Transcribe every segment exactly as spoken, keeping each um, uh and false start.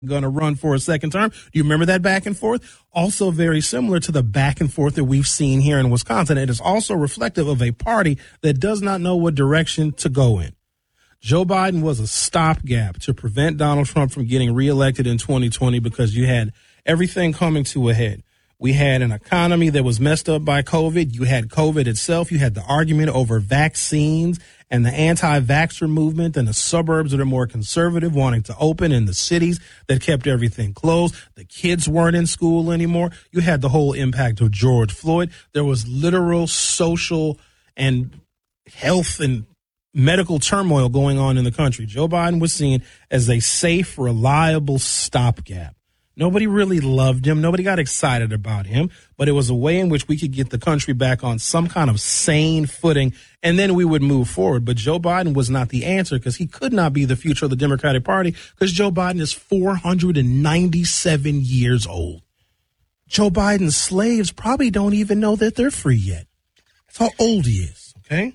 going to run for a second term. Do you remember that back and forth? Also very similar to the back and forth that we've seen here in Wisconsin. It is also reflective of a party that does not know what direction to go in. Joe Biden was a stopgap to prevent Donald Trump from getting reelected in twenty twenty because you had everything coming to a head. We had an economy that was messed up by COVID. You had COVID itself. You had the argument over vaccines and the anti-vaxxer movement and the suburbs that are more conservative wanting to open and the cities that kept everything closed. The kids weren't in school anymore. You had the whole impact of George Floyd. There was literal social and health and medical turmoil going on in the country. Joe Biden was seen as a safe, reliable stopgap. Nobody really loved him. Nobody got excited about him, but it was a way in which we could get the country back on some kind of sane footing, and then we would move forward. But Joe Biden was not the answer because he could not be the future of the Democratic Party because Joe Biden is four hundred ninety-seven years old. Joe Biden's slaves probably don't even know that they're free yet. That's how old he is, okay?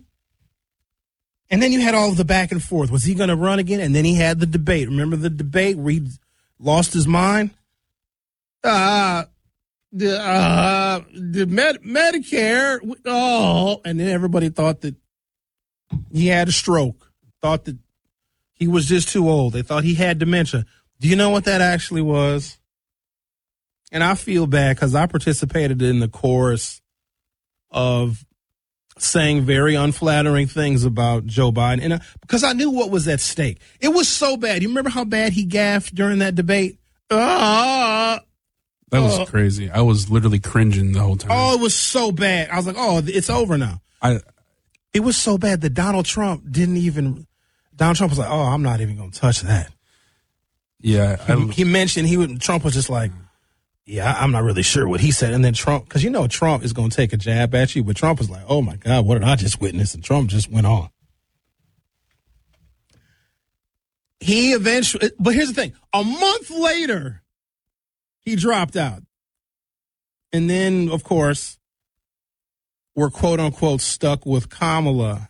And then you had all of the back and forth. Was he going to run again? And then he had the debate. Remember the debate where he lost his mind? Uh, the, uh, the Med- Medicare, oh, and then everybody thought that he had a stroke, thought that he was just too old. They thought he had dementia. Do you know what that actually was? And I feel bad because I participated in the chorus of saying very unflattering things about Joe Biden, and I, because I knew what was at stake. It was so bad. You remember how bad he gaffed during that debate? Uh, That was uh, crazy. I was literally cringing the whole time. Oh, it was so bad. I was like, oh, it's over now. I, it was so bad that Donald Trump didn't even, Donald Trump was like, oh, I'm not even going to touch that. Yeah. I, he, he mentioned, he would, Trump was just like, yeah, I'm not really sure what he said. And then Trump, because you know Trump is going to take a jab at you, but Trump was like, oh, my God, what did I just witness? And Trump just went on. He eventually, but here's the thing. A month later, he dropped out. And then, of course, we're quote unquote stuck with Kamala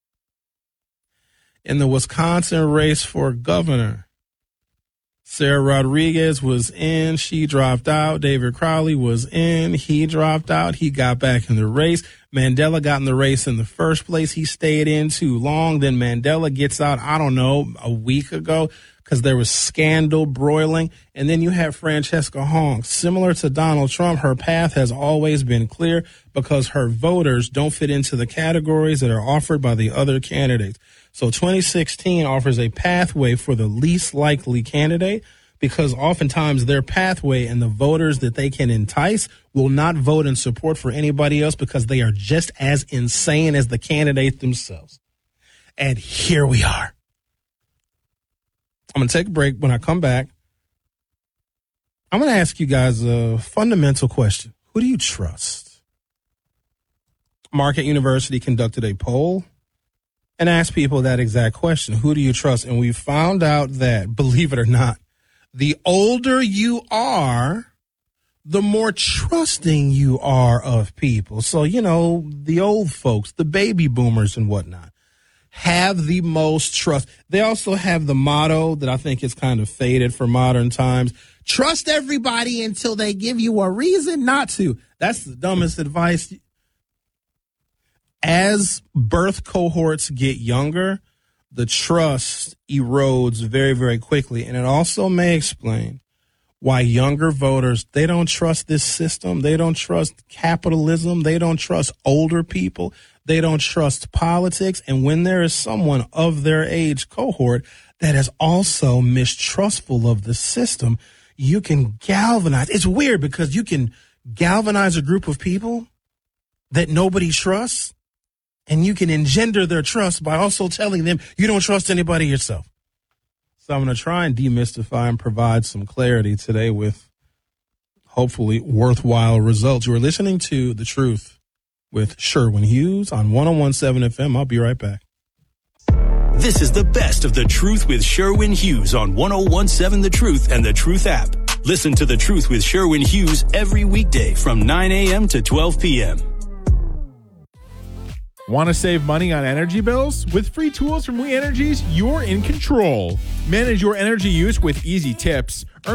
in the Wisconsin race for governor. Sarah Rodriguez was in. She dropped out. David Crowley was in. He dropped out. He got back in the race. Mandela got in the race in the first place. He stayed in too long. Then Mandela gets out, I don't know, a week ago because there was scandal broiling. And then you have Francesca Hong. Similar to Donald Trump, her path has always been clear because her voters don't fit into the categories that are offered by the other candidates. So twenty sixteen offers a pathway for the least likely candidate because oftentimes their pathway and the voters that they can entice will not vote in support for anybody else because they are just as insane as the candidate themselves. And here we are. I'm going to take a break. When I come back, I'm going to ask you guys a fundamental question. Who do you trust? Marquette University conducted a poll and asked people that exact question. Who do you trust? And we found out that, believe it or not, the older you are, the more trusting you are of people. So, you know, the old folks, the baby boomers and whatnot, have the most trust. They also have the motto that I think is kind of faded for modern times. Trust everybody until they give you a reason not to. That's the dumbest advice. As birth cohorts get younger, the trust erodes very, very quickly. And it also may explain why younger voters, they don't trust this system. They don't trust capitalism. They don't trust older people. They don't trust politics. And when there is someone of their age cohort that is also mistrustful of the system, you can galvanize. It's weird because you can galvanize a group of people that nobody trusts, and you can engender their trust by also telling them you don't trust anybody yourself. So I'm going to try and demystify and provide some clarity today with hopefully worthwhile results. You are listening to The Truth with Sherwin Hughes on one oh one point seven F M. I'll be right back. This is the best of The Truth with Sherwin Hughes on one oh one point seven The Truth and The Truth app. Listen to The Truth with Sherwin Hughes every weekday from nine a.m. to twelve p.m. Want to save money on energy bills? With free tools from We Energies, you're in control. Manage your energy use with easy tips. Earn